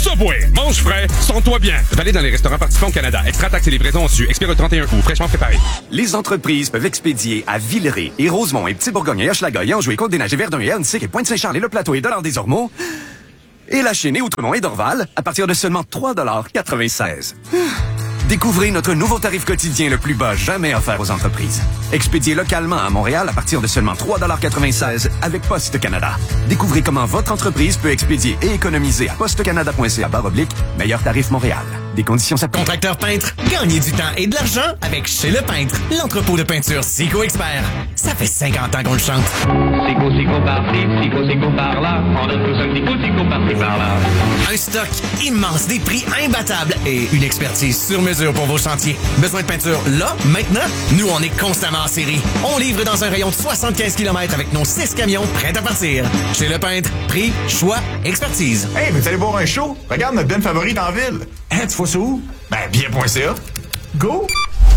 Subway, mange frais, sens-toi bien. Valide dans les restaurants participants au Canada. Extra taxes et livraison en su. Expire le 31 août. Fraîchement préparé. Les entreprises peuvent expédier à Villeray et Rosemont et Petit-Bourgogne et Hochelaga et Anjou et Côte-des-Neiges et Verdun et Annecy et Pointe-Saint-Charles et Le Plateau et Dollard-des-Ormeaux et La Chine et Outremont et Dorval à partir de seulement 3,96 $. Découvrez notre nouveau tarif quotidien le plus bas jamais offert aux entreprises. Expédié localement à Montréal à partir de seulement 3,96 $ avec Poste Canada. Découvrez comment votre entreprise peut expédier et économiser à postecanada.ca/meilleur tarif Montréal. Des conditions s'appliquent. Contracteur peintre, gagnez du temps et de l'argent avec Chez Le Peintre, l'entrepôt de peinture Sico Expert. Ça fait 50 ans qu'on le chante. Sico, Sico par-ci, Sico, Sico par-là. On donne tous un petit coup, Sico par-ci, par-là. Un stock immense, des prix imbattables et une expertise sur mesure pour vos chantiers. Besoin de peinture là, maintenant? Nous, on est constamment en série. On livre dans un rayon de 75 km avec nos 6 camions prêts à partir. Chez Le Peintre, prix, choix, expertise. Hey, vous allez voir un show? Regarde notre band favorite en ville. Hein, tu vois ça où? Ben, bien.ca. Go!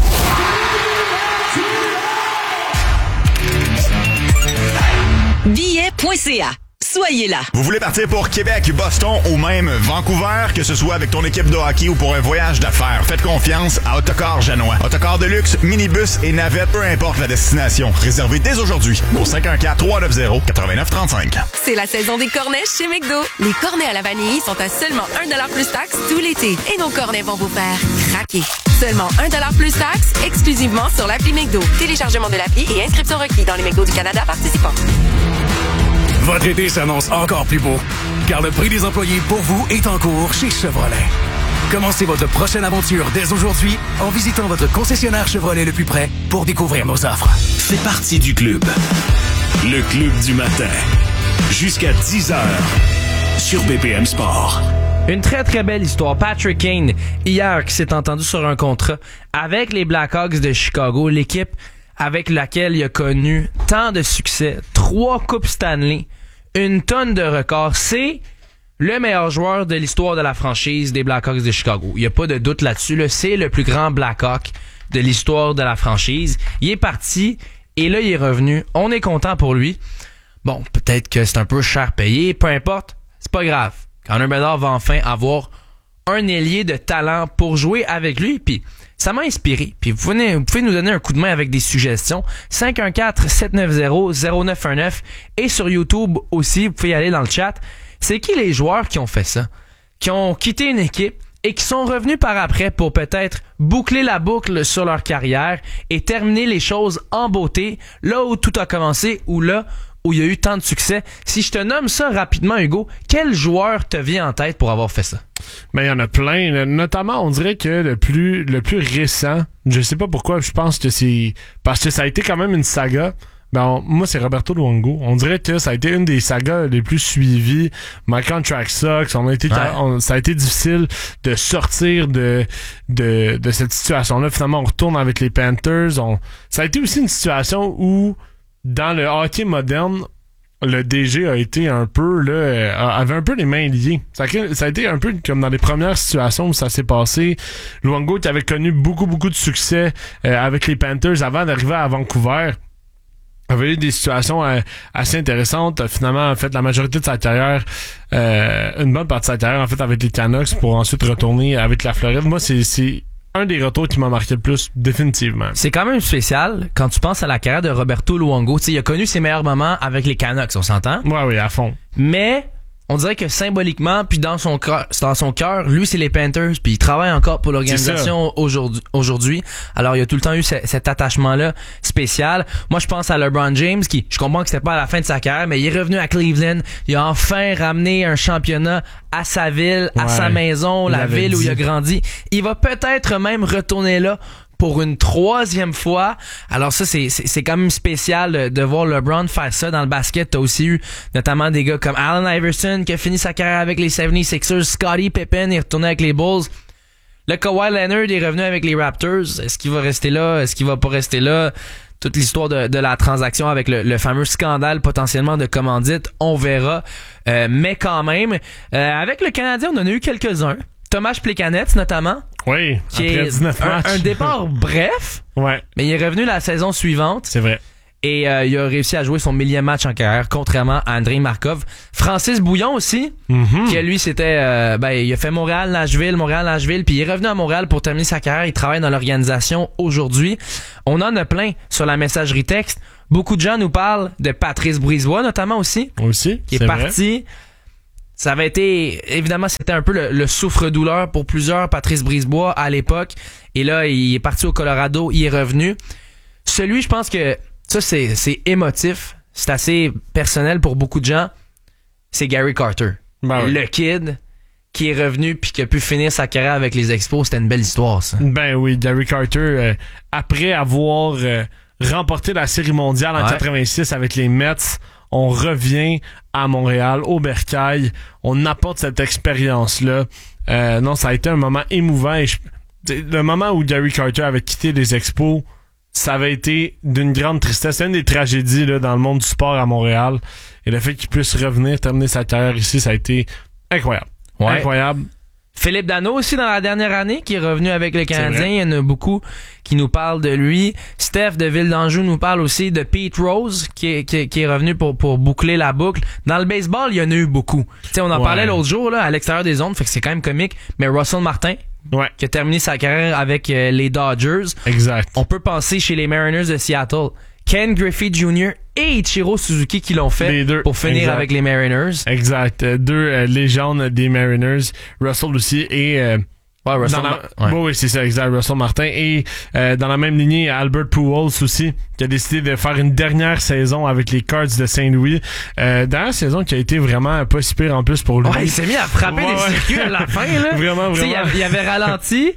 Billet.ca. Soyez là. Vous voulez partir pour Québec, Boston ou même Vancouver, que ce soit avec ton équipe de hockey ou pour un voyage d'affaires, faites confiance à Autocar Janois. Autocar de luxe, minibus et navette, peu importe la destination. Réservez dès aujourd'hui au 514-390-8935. C'est la saison des cornets chez McDo. Les cornets à la vanille sont à seulement 1$ plus taxe tout l'été. Et nos cornets vont vous faire craquer. Seulement 1$ plus taxe, exclusivement sur l'appli McDo. Téléchargement de l'appli et inscription requis dans les McDo du Canada participants. Votre été s'annonce encore plus beau, car le prix des employés pour vous est en cours chez Chevrolet. Commencez votre prochaine aventure dès aujourd'hui en visitant votre concessionnaire Chevrolet le plus près pour découvrir nos offres. Fais partie du club. Le club du matin. Jusqu'à 10h sur BPM Sport. Une très très belle histoire. Patrick Kane, hier, qui s'est entendu sur un contrat avec les Blackhawks de Chicago, l'équipe avec laquelle il a connu tant de succès, 3 Coupes Stanley, une tonne de records. C'est le meilleur joueur de l'histoire de la franchise des Blackhawks de Chicago. Il n'y a pas de doute là-dessus. Là. C'est le plus grand Blackhawk de l'histoire de la franchise. Il est parti et là, il est revenu. On est content pour lui. Bon, peut-être que c'est un peu cher payé. Peu importe, c'est pas grave. Connor Bedard va enfin avoir un ailier de talent pour jouer avec lui. Puis ça m'a inspiré. Puis vous pouvez nous donner un coup de main avec des suggestions. 514-790-0919 et sur YouTube aussi, vous pouvez aller dans le chat. C'est qui les joueurs qui ont fait ça? Qui ont quitté une équipe et qui sont revenus par après pour peut-être boucler la boucle sur leur carrière et terminer les choses en beauté, là où tout a commencé ou là où il y a eu tant de succès. Si je te nomme ça rapidement, Hugo, quel joueur te vient en tête pour avoir fait ça? Ben, il y en a plein. Notamment, on dirait que le plus récent, je sais pas pourquoi, je pense que c'est parce que ça a été quand même une saga. Ben, moi, c'est Roberto Luongo. On dirait que ça a été une des sagas les plus suivies. My Contract Sucks. Ça a été difficile de sortir de cette situation-là. Finalement, on retourne avec les Panthers. Ça a été aussi une situation où, dans le hockey moderne, le DG a été un peu avait un peu les mains liées. Ça a été un peu comme dans les premières situations où ça s'est passé. Luongo qui avait connu beaucoup de succès avec les Panthers avant d'arriver à Vancouver avait eu des situations assez intéressantes. Finalement, en fait, la majorité de sa carrière, une bonne partie de sa carrière, en fait, avec les Canucks pour ensuite retourner avec la Floride. Moi, c'est un des retours qui m'a marqué le plus, définitivement. C'est quand même spécial quand tu penses à la carrière de Roberto Luongo. Tu sais, il a connu ses meilleurs moments avec les Canucks, on s'entend? Oui, à fond. Mais on dirait que symboliquement, puis dans son cœur, lui, c'est les Panthers, puis il travaille encore pour l'organisation aujourd'hui. Alors, il y a tout le temps eu cet attachement-là spécial. Moi, je pense à LeBron James, qui, je comprends que c'était pas à la fin de sa carrière, mais il est revenu à Cleveland. Il a enfin ramené un championnat à sa ville, à sa maison, la ville où il a grandi. Il va peut-être même retourner là pour une 3e fois. Alors ça, c'est quand même spécial de voir LeBron faire ça dans le basket. T'as aussi eu notamment des gars comme Allen Iverson qui a fini sa carrière avec les 76ers, Scottie Pippen est retourné avec les Bulls. Le Kawhi Leonard est revenu avec les Raptors. Est-ce qu'il va rester là? Est-ce qu'il va pas rester là? Toute l'histoire de la transaction avec le fameux scandale potentiellement de commandite, on verra. Mais quand même, avec le Canadien, on en a eu quelques-uns. Tomáš Plekanec notamment. Oui, qui après est 19 matchs. Un départ bref, ouais. Mais il est revenu la saison suivante. C'est vrai. Et il a réussi à jouer son 1000e match en carrière, contrairement à Andrei Markov. Francis Bouillon aussi, qui lui c'était, il a fait Montréal-Nashville, puis il est revenu à Montréal pour terminer sa carrière. Il travaille dans l'organisation aujourd'hui. On en a plein sur la messagerie texte. Beaucoup de gens nous parlent de Patrice Brisebois, notamment aussi. Qui est parti. Ça avait été, évidemment, c'était un peu le souffre-douleur pour plusieurs, Patrice Brisebois, à l'époque. Et là, il est parti au Colorado, il est revenu. Celui, je pense que ça, c'est émotif. C'est assez personnel pour beaucoup de gens. C'est Gary Carter. Le kid qui est revenu puis qui a pu finir sa carrière avec les Expos. C'était une belle histoire, ça. Ben oui, Gary Carter, après avoir remporté la Série mondiale en 86 avec les Mets, on revient à Montréal, au Bercail. On apporte cette expérience-là. Non, ça a été un moment émouvant. Et le moment où Gary Carter avait quitté les Expos, ça avait été d'une grande tristesse. C'est une des tragédies là, dans le monde du sport à Montréal. Et le fait qu'il puisse revenir, terminer sa carrière ici, ça a été incroyable. Incroyable. Philippe Danault aussi dans la dernière année qui est revenu avec le Canadien. Il y en a beaucoup qui nous parlent de lui. Steph de Ville d'Anjou nous parle aussi de Pete Rose qui est revenu pour boucler la boucle. Dans le baseball, il y en a eu beaucoup. T'sais, on en parlait l'autre jour là, à l'extérieur des ondes, fait que c'est quand même comique. Mais Russell Martin, qui a terminé sa carrière avec les Dodgers. Exact. On peut penser chez les Mariners de Seattle. Ken Griffey Jr. et Ichiro Suzuki qui l'ont fait pour finir avec les Mariners. Exact. Deux légendes des Mariners. Russell aussi et... oui, c'est ça, exact. Russell Martin. Et dans la même lignée, Albert Pujols aussi, qui a décidé de faire une dernière saison avec les Cards de Saint-Louis. Dernière saison qui a été vraiment pas si pire en plus pour lui. Il s'est mis à frapper des circuits à la fin. Là. Vraiment. Il avait ralenti.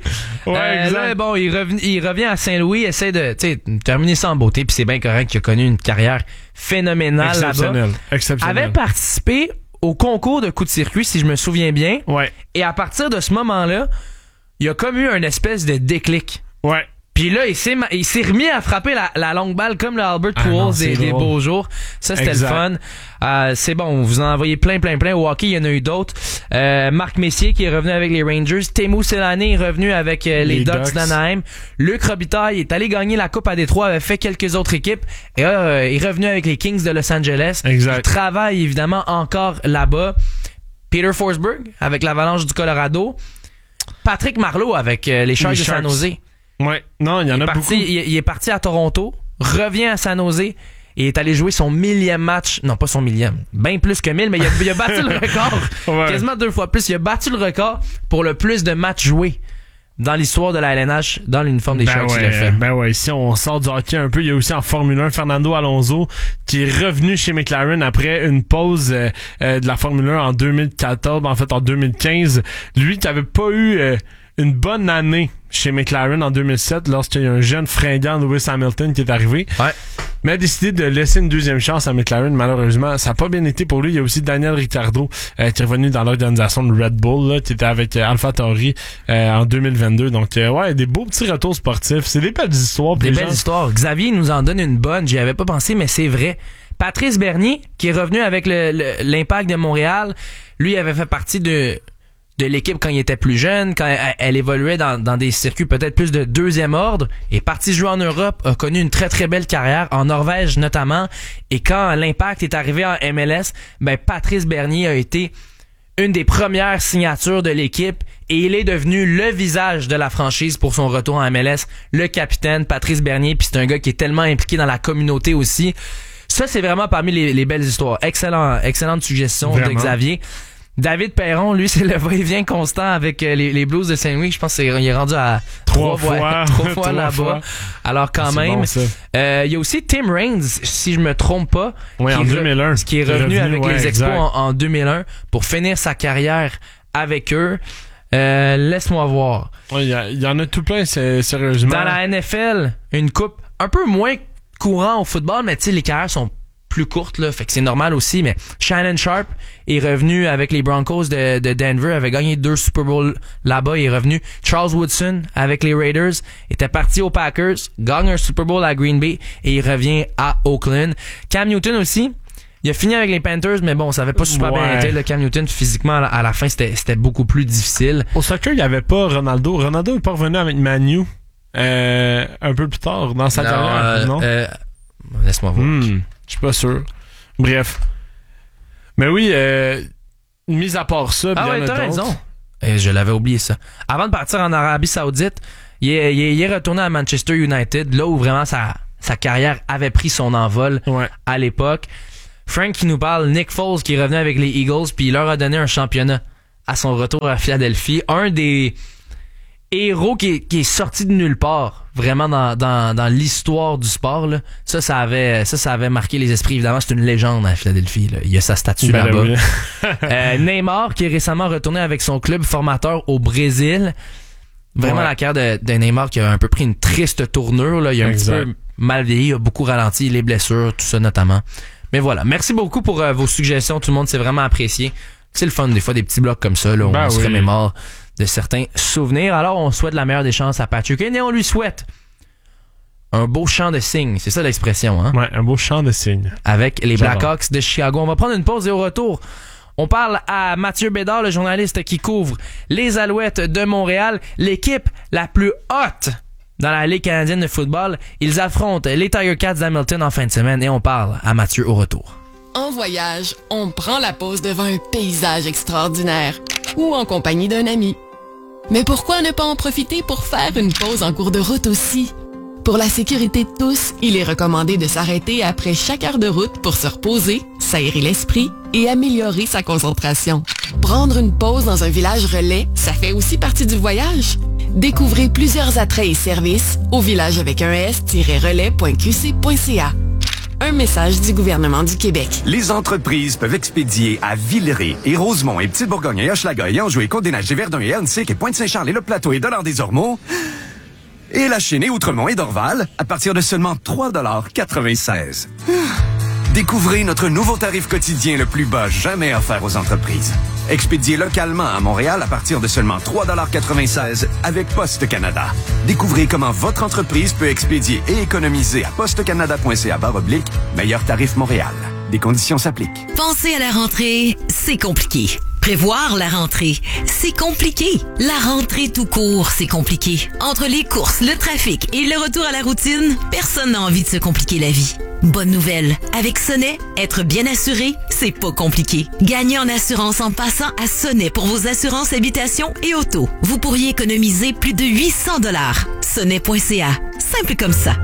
Là, bon, il revient à Saint-Louis, essaie de terminer ça en beauté. Puis c'est bien correct qu'il a connu une carrière phénoménale là-bas. Exceptionnel. Avait participé au concours de coups de circuit, si je me souviens bien. Et à partir de ce moment-là, il a comme eu une espèce de déclic. Puis là, il s'est remis à frapper la longue balle comme le Albert Pujols des beaux jours. Ça, c'était le fun. C'est bon, vous en envoyez plein. Au hockey, il y en a eu d'autres. Marc Messier qui est revenu avec les Rangers. Teemu Selanne est revenu avec les Ducks d'Anaheim. Luc Robitaille est allé gagner la Coupe à Détroit, avait fait quelques autres équipes. Et est revenu avec les Kings de Los Angeles. Il travaille évidemment encore là-bas. Peter Forsberg avec l'Avalanche du Colorado. Patrick Marleau avec les Sharks de San Jose. Non, il y en a beaucoup. Il est parti à Toronto, revient à San Jose et est allé jouer son 1000e match. Non, pas son 1000e. Bien plus que 1000, mais il a battu le record. Quasiment 2 fois plus. Il a battu le record pour le plus de matchs joués dans l'histoire de la LNH dans l'uniforme des Sharks. Il a fait. Ici, on sort du hockey un peu. Il y a aussi en Formule 1 Fernando Alonso qui est revenu chez McLaren après une pause de la Formule 1 en 2014, en fait en 2015. Lui qui avait pas eu une bonne année chez McLaren en 2007 lorsqu'il y a un jeune fringant Lewis Hamilton qui est arrivé. Mais a décidé de laisser une deuxième chance à McLaren. Malheureusement, ça n'a pas bien été pour lui. Il y a aussi Daniel Ricciardo qui est revenu dans l'organisation de Red Bull, là, qui était avec AlphaTauri en 2022. Donc, des beaux petits retours sportifs. C'est des belles histoires. Des belles histoires. Xavier nous en donne une bonne. J'y avais pas pensé, mais c'est vrai. Patrice Bernier, qui est revenu avec l'Impact de Montréal, lui avait fait partie de l'équipe quand il était plus jeune, quand elle évoluait dans des circuits peut-être plus de deuxième ordre, est parti jouer en Europe, a connu une très très belle carrière, en Norvège notamment, et quand l'Impact est arrivé en MLS, Patrice Bernier a été une des premières signatures de l'équipe et il est devenu le visage de la franchise pour son retour en MLS, le capitaine Patrice Bernier, puis c'est un gars qui est tellement impliqué dans la communauté aussi. Ça, c'est vraiment parmi les belles histoires. Excellente suggestion de Xavier. David Perron, lui, c'est le va-et-vient constant avec les Blues de Saint-Louis. Je pense qu'il est rendu à 3 fois là-bas. Alors quand même, bon, il y a aussi Tim Raines, si je me trompe pas, en 2001, qui est revenu avec les Expos en 2001 pour finir sa carrière avec eux. Laisse-moi voir. Il y en a tout plein, sérieusement. Dans la NFL, une coupe un peu moins courant au football, mais tu sais, les carrières sont plus courte là, fait que c'est normal aussi, mais Shannon Sharp est revenu avec les Broncos de Denver, avait gagné 2 Super Bowls là-bas, il est revenu. Charles Woodson avec les Raiders était parti aux Packers, gagne un Super Bowl à Green Bay et il revient à Oakland. Cam Newton aussi, il a fini avec les Panthers, mais bon, ça avait pas super bien été. Le Cam Newton, physiquement, à la fin, c'était beaucoup plus difficile. Au soccer, il y avait pas Ronaldo. Ronaldo est pas revenu avec Manu un peu plus tard dans sa carrière, non? Laisse-moi voir. Je suis pas sûr. Bref. Mais oui, mis à part ça, ah ouais, t'as raison. Je l'avais oublié ça. Avant de partir en Arabie Saoudite, il est retourné à Manchester United, là où vraiment sa carrière avait pris son envol à l'époque. Frank qui nous parle, Nick Foles qui est revenu avec les Eagles, puis il leur a donné un championnat à son retour à Philadelphie. Un des héros qui est sorti de nulle part, vraiment dans l'histoire du sport. Là. Ça avait marqué les esprits. Évidemment, c'est une légende à Philadelphie. Là. Il y a sa statue là-bas. Oui. Neymar qui est récemment retourné avec son club formateur au Brésil. Vraiment la carrière de Neymar qui a un peu pris une triste tournure. Là. Il a un petit peu mal vieilli, il a beaucoup ralenti, les blessures, tout ça notamment. Mais voilà, merci beaucoup pour vos suggestions, tout le monde, c'est vraiment apprécié. C'est le fun des fois des petits blocs comme ça, là, où on se remémore de certains souvenirs. Alors on souhaite la meilleure des chances à Patrick Kane et on lui souhaite un beau chant de cygne, c'est ça l'expression, hein? Ouais, un beau chant de cygne. Avec les Blackhawks de Chicago. On va prendre une pause et au retour, on parle à Mathieu Bédard, le journaliste qui couvre les Alouettes de Montréal, l'équipe la plus haute dans la Ligue canadienne de football. Ils affrontent les Tiger Cats d'Hamilton en fin de semaine et on parle à Mathieu au retour. En voyage, on prend la pause devant un paysage extraordinaire ou en compagnie d'un ami. Mais pourquoi ne pas en profiter pour faire une pause en cours de route aussi? Pour la sécurité de tous, il est recommandé de s'arrêter après chaque heure de route pour se reposer, s'aérer l'esprit et améliorer sa concentration. Prendre une pause dans un village relais, ça fait aussi partie du voyage. Découvrez plusieurs attraits et services au village avec un s-relais.qc.ca. Un message du gouvernement du Québec. Les entreprises peuvent expédier à Villeray et Rosemont et Petite-Bourgogne et Hochelaga et Anjou et Côte-des-Neiges et Verdun et Hernesik et Pointe-Saint-Charles et Le Plateau et Dollard-des-Ormeaux et la Chênaie, Outremont et Dorval à partir de seulement 3,96 $. Découvrez notre nouveau tarif quotidien le plus bas jamais offert aux entreprises. Expédié localement à Montréal à partir de seulement 3,96 $ avec Poste Canada. Découvrez comment votre entreprise peut expédier et économiser à postecanada.ca/meilleur tarif Montréal. Des conditions s'appliquent. Penser à la rentrée, c'est compliqué. Prévoir la rentrée, c'est compliqué. La rentrée tout court, c'est compliqué. Entre les courses, le trafic et le retour à la routine, personne n'a envie de se compliquer la vie. Bonne nouvelle, avec Sonnet, être bien assuré, c'est pas compliqué. Gagnez en assurance en passant à Sonnet pour vos assurances habitation et auto. Vous pourriez économiser plus de 800 $. Sonnet.ca, simple comme ça.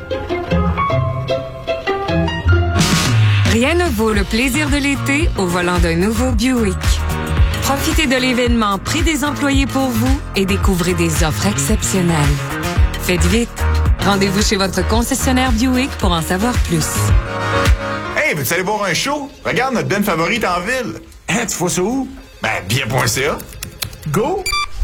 Rien ne vaut le plaisir de l'été au volant d'un nouveau Buick. Profitez de l'événement Prix des employés pour vous et découvrez des offres exceptionnelles. Faites vite. Rendez-vous chez votre concessionnaire Buick pour en savoir plus. Hey, veux-tu aller voir un show? Regarde notre band favorite en ville. Hein, tu fais ça où? Ben, bien.ca. Go!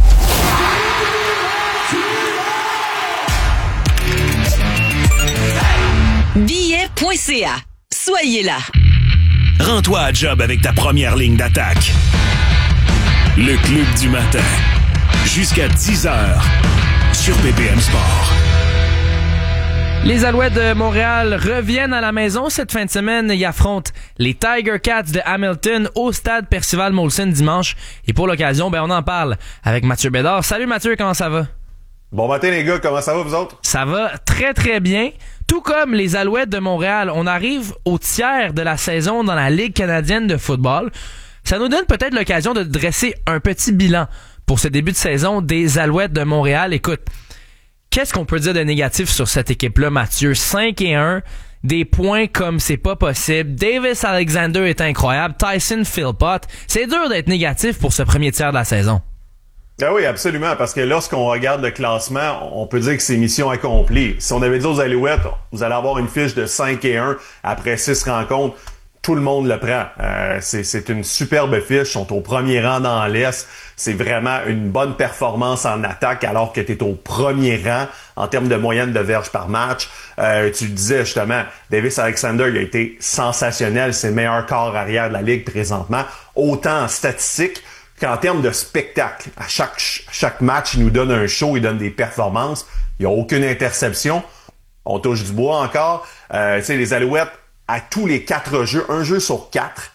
Billet.ca. Soyez là. Rends-toi à job avec ta première ligne d'attaque. Le Club du matin. Jusqu'à 10h sur BPM Sport. Les Alouettes de Montréal reviennent à la maison cette fin de semaine. Ils affrontent les Tiger Cats de Hamilton au stade Percival Molson dimanche. Et pour l'occasion, on en parle avec Mathieu Bédard. Salut Mathieu, comment ça va? Bon matin les gars, comment ça va vous autres? Ça va très très bien. Tout comme les Alouettes de Montréal, on arrive au tiers de la saison dans la Ligue canadienne de football. Ça nous donne peut-être l'occasion de dresser un petit bilan pour ce début de saison des Alouettes de Montréal. Écoute, qu'est-ce qu'on peut dire de négatif sur cette équipe-là, Mathieu? 5-1, des points comme c'est pas possible. Davis Alexander est incroyable. Tyson Philpott. C'est dur d'être négatif pour ce premier tiers de la saison. Ah oui, absolument, parce que lorsqu'on regarde le classement, on peut dire que c'est mission accomplie. Si on avait dit aux Alouettes, vous allez avoir une fiche de 5-1 après 6 rencontres, tout le monde le prend. C'est une superbe fiche, ils sont au premier rang dans l'Est. C'est vraiment une bonne performance en attaque alors que tu es au premier rang en termes de moyenne de verges par match. Tu le disais justement, Davis Alexander il a été sensationnel, c'est le meilleur corps arrière de la Ligue présentement, autant en statistiques qu'en termes de spectacle. À chaque match, il nous donne un show, il donne des performances. Il n'y a aucune interception. On touche du bois encore. Les Alouettes, à tous les 4 jeux, un jeu sur 4,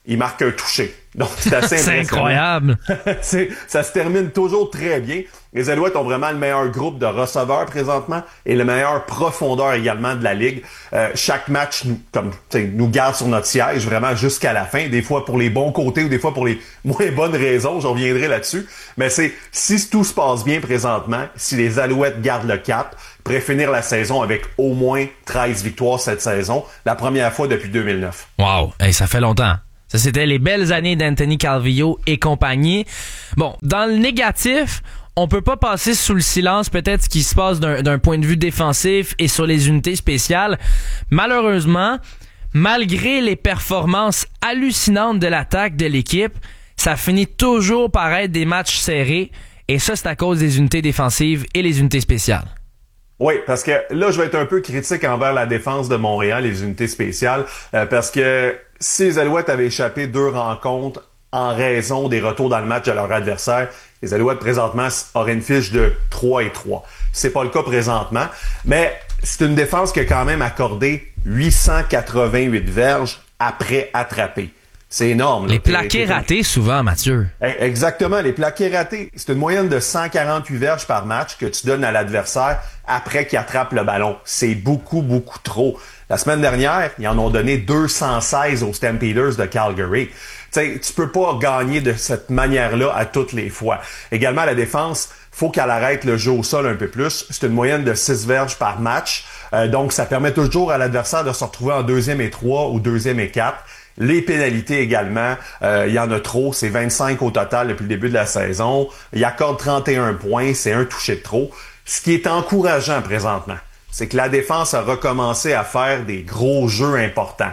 il marque un touché. Donc, c'est assez C'est incroyable. Ça se termine toujours très bien. Les Alouettes ont vraiment le meilleur groupe de receveurs présentement et le meilleur profondeur également de la Ligue. Chaque match nous garde sur notre siège vraiment jusqu'à la fin, des fois pour les bons côtés ou des fois pour les moins bonnes raisons, je reviendrai là-dessus. Mais si tout se passe bien présentement, si les Alouettes gardent le cap, pourraient finir la saison avec au moins 13 victoires cette saison, la première fois depuis 2009. Wow, hey, ça fait longtemps. Ça, c'était les belles années d'Anthony Calvillo et compagnie. Bon, dans le négatif, on peut pas passer sous le silence peut-être ce qui se passe d'un point de vue défensif et sur les unités spéciales. Malheureusement, malgré les performances hallucinantes de l'attaque de l'équipe, ça finit toujours par être des matchs serrés. Et ça, c'est à cause des unités défensives et les unités spéciales. Oui, parce que là, je vais être un peu critique envers la défense de Montréal, les unités spéciales, parce que si les Alouettes avaient échappé 2 rencontres en raison des retours dans le match de leur adversaire, les Alouettes présentement auraient une fiche de 3-3. C'est pas le cas présentement, mais c'est une défense qui a quand même accordé 888 verges après attrapé. C'est énorme. Les plaqués ratés souvent, Mathieu. Exactement, les plaqués ratés. C'est une moyenne de 148 verges par match que tu donnes à l'adversaire après qu'il attrape le ballon. C'est beaucoup, beaucoup trop. La semaine dernière, ils en ont donné 216 aux Stampeders de Calgary. Tu peux pas gagner de cette manière-là à toutes les fois. Également, la défense, faut qu'elle arrête le jeu au sol un peu plus. C'est une moyenne de 6 verges par match. Donc, ça permet toujours à l'adversaire de se retrouver en 2e et 3 ou 2e et 4. Les pénalités également, il y en a trop, c'est 25 au total depuis le début de la saison. Il accorde 31 points, c'est un touché de trop. Ce qui est encourageant présentement, c'est que la défense a recommencé à faire des gros jeux importants.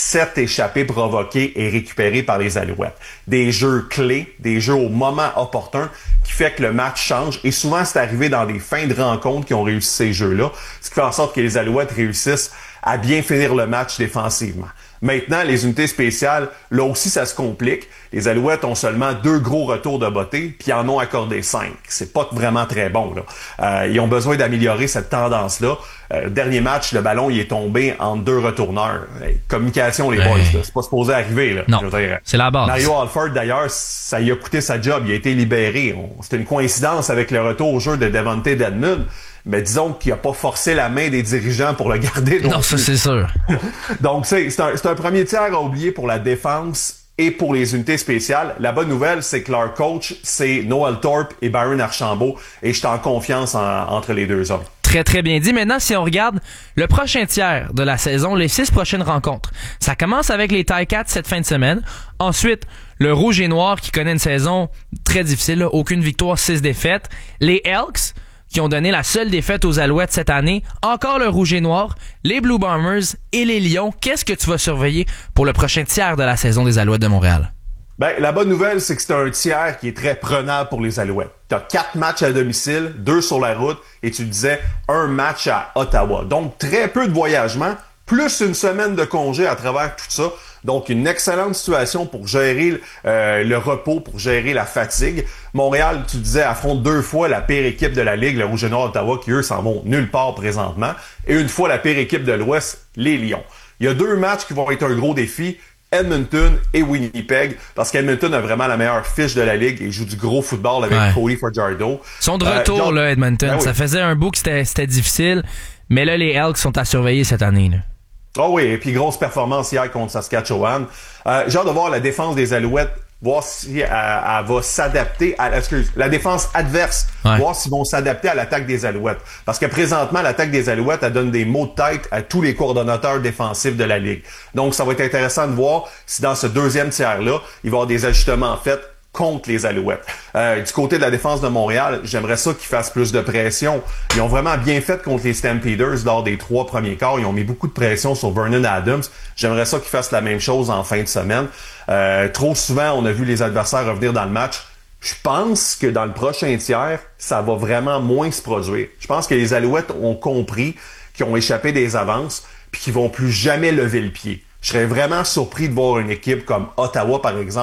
7 échappées provoquées et récupérées par les Alouettes. Des jeux clés, des jeux au moment opportun qui fait que le match change. Et souvent, c'est arrivé dans des fins de rencontres qui ont réussi ces jeux-là, ce qui fait en sorte que les Alouettes réussissent à bien finir le match défensivement. Maintenant, les unités spéciales, là aussi, ça se complique. Les Alouettes ont seulement 2 gros retours de beauté, puis en ont accordé 5. C'est pas vraiment très bon, là. Ils ont besoin d'améliorer cette tendance-là. Dernier match, le ballon, il est tombé entre 2 retourneurs. Communication, les boys, là. C'est pas supposé arriver, là. Non, c'est la base. Mario Alford, d'ailleurs, ça lui a coûté sa job. Il a été libéré. C'était une coïncidence avec le retour au jeu de Devontae Dedmon. Mais disons qu'il n'a pas forcé la main des dirigeants pour le garder. Non, ça c'est sûr. Donc, c'est un premier tiers à oublier pour la défense et pour les unités spéciales. La bonne nouvelle, c'est que leur coach, c'est Noel Thorpe et Byron Archambault. Et je suis en confiance entre les deux hommes. Très, très bien dit. Maintenant, si on regarde le prochain tiers de la saison, les 6 prochaines rencontres, ça commence avec les Ticats cette fin de semaine. Ensuite, le Rouge et Noir qui connaît une saison très difficile, là. Aucune victoire, 6 défaites. Les Elks, qui ont donné la seule défaite aux Alouettes cette année. Encore le Rouge et Noir, les Blue Bombers et les Lions. Qu'est-ce que tu vas surveiller pour le prochain tiers de la saison des Alouettes de Montréal? Ben, la bonne nouvelle, c'est que c'est un tiers qui est très prenable pour les Alouettes. T'as 4 matchs à domicile, 2 sur la route, et tu disais un match à Ottawa. Donc, très peu de voyagement, plus une semaine de congé à travers tout ça. Donc, une excellente situation pour gérer le repos, pour gérer la fatigue. Montréal, tu disais, affronte 2 fois la pire équipe de la Ligue, le Rouge et Noir Ottawa, qui eux s'en vont nulle part présentement. Et une fois la pire équipe de l'Ouest, les Lions. Il y a 2 matchs qui vont être un gros défi. Edmonton et Winnipeg, parce qu'Edmonton a vraiment la meilleure fiche de la Ligue et joue du gros football avec Cody Fajardo. Ils sont de retour, là, Edmonton. Ben oui. Ça faisait un bout que c'était difficile, mais là, les Elks sont à surveiller cette année, là. Oh oui, et puis grosse performance hier contre Saskatchewan. J'ai hâte de voir la défense des Alouettes, voir si elle va s'adapter à la défense adverse, voir s'ils vont s'adapter à l'attaque des Alouettes. Parce que présentement, l'attaque des Alouettes, elle donne des maux de tête à tous les coordonnateurs défensifs de la Ligue. Donc, ça va être intéressant de voir si dans ce deuxième tiers-là, il va y avoir des ajustements faits contre les Alouettes. Du côté de la défense de Montréal, j'aimerais ça qu'ils fassent plus de pression. Ils ont vraiment bien fait contre les Stampeders lors des 3 premiers quarts. Ils ont mis beaucoup de pression sur Vernon Adams. J'aimerais ça qu'ils fassent la même chose en fin de semaine. Trop souvent, on a vu les adversaires revenir dans le match. Je pense que dans le prochain tiers, ça va vraiment moins se produire. Je pense que les Alouettes ont compris qu'ils ont échappé des avances puis qu'ils vont plus jamais lever le pied. Je serais vraiment surpris de voir une équipe comme Ottawa, par exemple,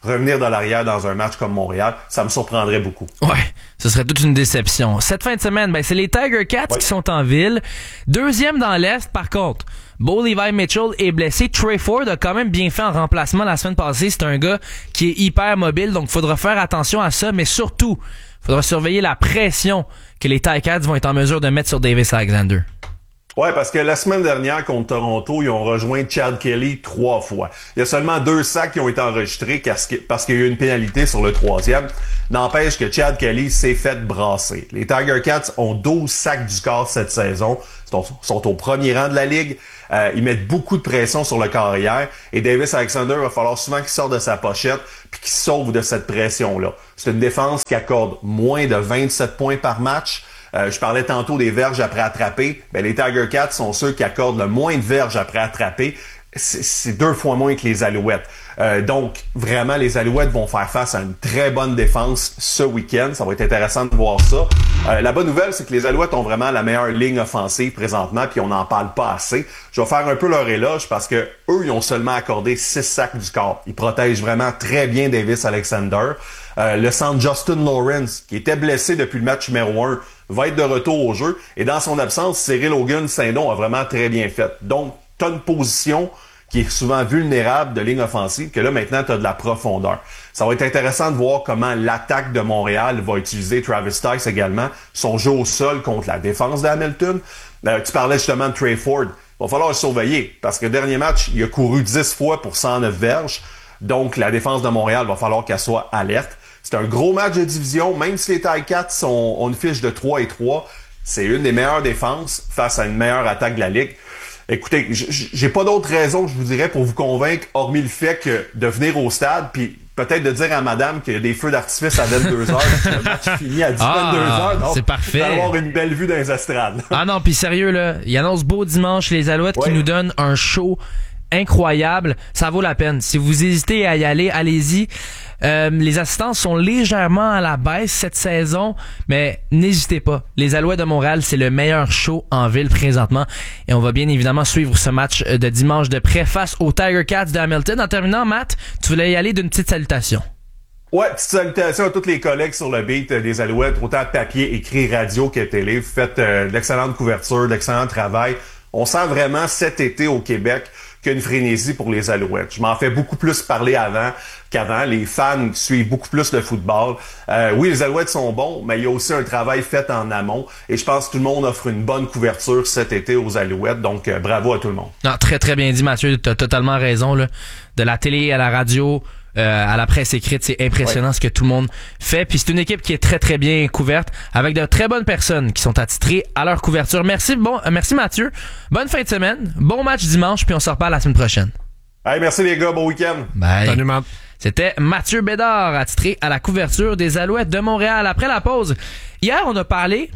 revenir de l'arrière dans un match comme Montréal, ça me surprendrait beaucoup. Ouais, ce serait toute une déception. Cette fin de semaine, c'est les Tiger Cats qui sont en ville. Deuxième dans l'Est, par contre. Bo Levi Mitchell est blessé. Trey Ford a quand même bien fait en remplacement la semaine passée. C'est un gars qui est hyper mobile, donc faudra faire attention à ça, mais surtout, faudra surveiller la pression que les Tiger Cats vont être en mesure de mettre sur Davis Alexander. Ouais, parce que la semaine dernière contre Toronto, ils ont rejoint Chad Kelly 3 fois. Il y a seulement 2 sacs qui ont été enregistrés parce qu'il y a eu une pénalité sur le 3e. N'empêche que Chad Kelly s'est fait brasser. Les Tiger Cats ont 12 sacs du corps cette saison. Sont au premier rang de la ligue. Ils mettent beaucoup de pression sur le carrière. Et Davis Alexander, va falloir souvent qu'il sorte de sa pochette puis qu'il sauve de cette pression-là. C'est une défense qui accorde moins de 27 points par match. Je parlais tantôt des verges après attraper. Les Tiger Cats sont ceux qui accordent le moins de verges après attraper. C'est 2 fois moins que les Alouettes. Donc, vraiment, les Alouettes vont faire face à une très bonne défense ce week-end. Ça va être intéressant de voir ça. La bonne nouvelle, c'est que les Alouettes ont vraiment la meilleure ligne offensive présentement, puis on n'en parle pas assez. Je vais faire un peu leur éloge parce que eux, ils ont seulement accordé 6 sacs du corps. Ils protègent vraiment très bien Davis Alexander. Le centre Justin Lawrence, qui était blessé depuis le match numéro 1, va être de retour au jeu. Et dans son absence, Cyril Hogan-Saint-Don a vraiment très bien fait. Donc, t'as une position qui est souvent vulnérable de ligne offensive, que là, maintenant, t'as de la profondeur. Ça va être intéressant de voir comment l'attaque de Montréal va utiliser Travis Stice également, son jeu au sol contre la défense d'Hamilton. Tu parlais justement de Trey Ford. Il va falloir le surveiller, parce que dernier match, il a couru 10 fois pour 109 verges. Donc, la défense de Montréal va falloir qu'elle soit alerte. C'est un gros match de division, même si les Ticats ont une fiche de 3-3, c'est une des meilleures défenses face à une meilleure attaque de la Ligue. Écoutez, j'ai pas d'autre raison, je vous dirais, pour vous convaincre, hormis le fait que de venir au stade, puis peut-être de dire à madame qu'il y a des feux d'artifice à 22h, le match finit à 22h, donc c'est parfait. Il va avoir une belle vue dans les estrades. Ah non, puis sérieux, là, il annonce beau dimanche, les Alouettes qui nous donnent un show incroyable, ça vaut la peine. Si vous hésitez à y aller, allez-y. Les assistances sont légèrement à la baisse cette saison, mais n'hésitez pas. Les Alouettes de Montréal, c'est le meilleur show en ville présentement. Et on va bien évidemment suivre ce match de dimanche de près face aux Tiger Cats de Hamilton. En terminant, Matt, tu voulais y aller d'une petite salutation. Ouais, petite salutation à tous les collègues sur le beat des Alouettes, autant papier, écrit, radio que télé. Vous faites de l'excellente couverture, de l'excellent travail. On sent vraiment cet été au Québec qu'une frénésie pour les Alouettes. Je m'en fais beaucoup plus parler qu'avant. Les fans suivent beaucoup plus le football. Oui, les Alouettes sont bons, mais il y a aussi un travail fait en amont. Et je pense que tout le monde offre une bonne couverture cet été aux Alouettes. Donc, bravo à tout le monde. Non, très, très bien dit, Mathieu. Tu as totalement raison, là. De la télé à la radio, à la presse écrite, c'est impressionnant ce que tout le monde fait. Puis c'est une équipe qui est très très bien couverte, avec de très bonnes personnes qui sont attitrées à leur couverture. Merci Mathieu. Bonne fin de semaine, bon match dimanche, puis on se reparle la semaine prochaine. Hey, merci les gars, bon week-end. Bye. Salut, Matt. C'était Mathieu Bédard, attitré à la couverture des Alouettes de Montréal. Après la pause, hier on a parlé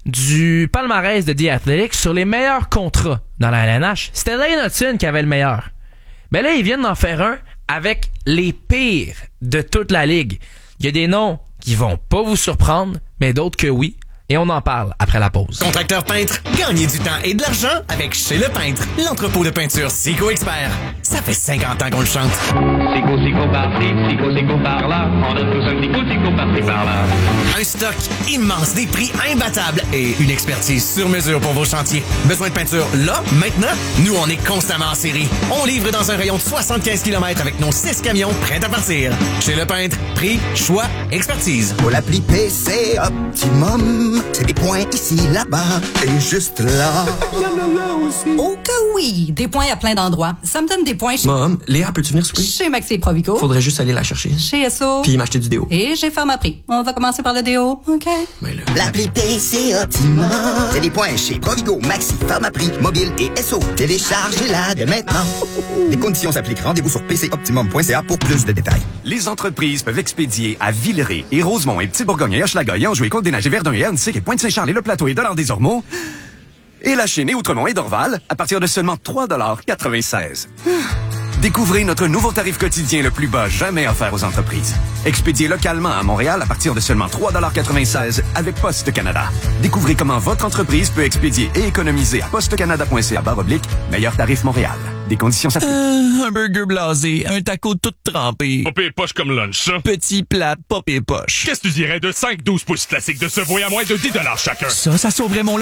du palmarès de The Athletic sur les meilleurs contrats dans la LNH. C'était Lane Hudson qui avait le meilleur. Ben là, ils viennent d'en faire un avec les pires de toute la ligue. Il y a des noms qui vont pas vous surprendre, mais d'autres que oui. Et on en parle après la pause. Contracteur peintre, gagnez du temps et de l'argent avec Chez Le Peintre, l'entrepôt de peinture Sico Expert. Ça fait 50 ans qu'on le chante. Sico par-ci, Sico par-là. On a tous un petit coup, Sico par-ci, par-là. Un stock immense, des prix imbattables et une expertise sur mesure pour vos chantiers. Besoin de peinture là, maintenant? Nous, on est constamment en série. On livre dans un rayon de 75 km avec nos 6 camions prêts à partir. Chez Le Peintre, prix, choix, expertise. Pour l'appli PC Optimum, c'est des points ici, là-bas et juste là. Il y en a là aussi. Oh que oui! Des points à plein d'endroits. Ça me donne des points chez... Mom, Léa, peux-tu venir souper? Chez Maxi Provico. Faudrait juste aller la chercher. Chez SO. Puis m'acheter du déo. Et chez Pharmaprix. On va commencer par le déo, OK? Mais là... L'appli PC Optimum, c'est des points chez Provigo, Maxi, Pharmaprix, Mobile et SO. Téléchargez-la dès maintenant. Les conditions s'appliquent. Rendez-vous sur pcoptimum.ca pour plus de détails. Les entreprises peuvent expédier à Villeray et Rosemont et Petit-Bourgogne et Hochelaga et Anjou et Côte-des-Neiges et Verdun et Annecy et Pointe-Saint-Charles et Le Plateau et Dollard-des-Ormeaux. Et la Chênaie, Outremont et Dorval à partir de seulement 3,96 $. Découvrez notre nouveau tarif quotidien le plus bas jamais offert aux entreprises. Expédié localement à Montréal à partir de seulement 3,96 $ avec Poste Canada. Découvrez comment votre entreprise peut expédier et économiser à postecanada.ca/meilleur tarif Montréal. Des conditions s'appliquent. Un burger blasé, un taco tout trempé. Popé poche comme lunch, ça. Petit plat, popé poche. Qu'est-ce que tu dirais de 5-12 pouces classiques de ce voyage à moins de 10$ chacun? Ça sauverait mon